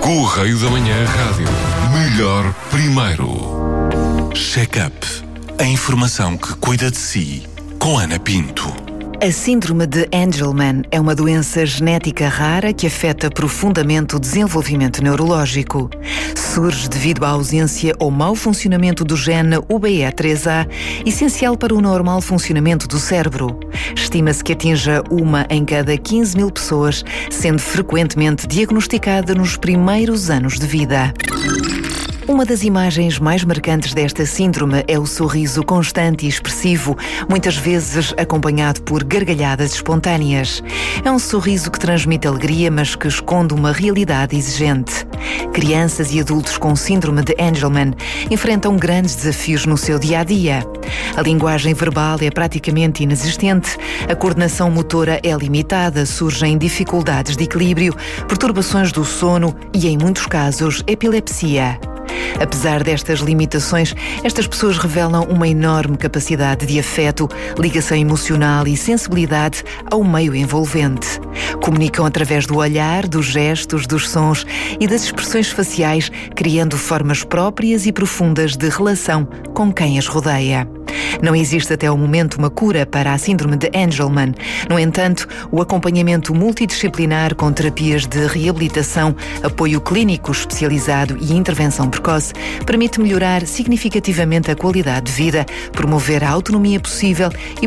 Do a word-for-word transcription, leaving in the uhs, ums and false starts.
Correio da Manhã Rádio. Melhor primeiro. Check-up. A informação que cuida de si. Com Ana Pinto. A síndrome de Angelman é uma doença genética rara que afeta profundamente o desenvolvimento neurológico. Surge devido à ausência ou mau funcionamento do gene U B E três A, essencial para o normal funcionamento do cérebro. Estima-se que atinja uma em cada quinze mil pessoas, sendo frequentemente diagnosticada nos primeiros anos de vida. Uma das imagens mais marcantes desta síndrome é o sorriso constante e expressivo, muitas vezes acompanhado por gargalhadas espontâneas. É um sorriso que transmite alegria, mas que esconde uma realidade exigente. Crianças e adultos com síndrome de Angelman enfrentam grandes desafios no seu dia-a-dia. A linguagem verbal é praticamente inexistente, a coordenação motora é limitada, surgem dificuldades de equilíbrio, perturbações do sono e, em muitos casos, epilepsia. Apesar destas limitações, estas pessoas revelam uma enorme capacidade de afeto, ligação emocional e sensibilidade ao meio envolvente. Comunicam através do olhar, dos gestos, dos sons e das expressões faciais, criando formas próprias e profundas de relação com quem as rodeia. Não existe até o momento uma cura para a síndrome de Angelman. No entanto, o acompanhamento multidisciplinar com terapias de reabilitação, apoio clínico especializado e intervenção precoce permite melhorar significativamente a qualidade de vida, promover a autonomia possível e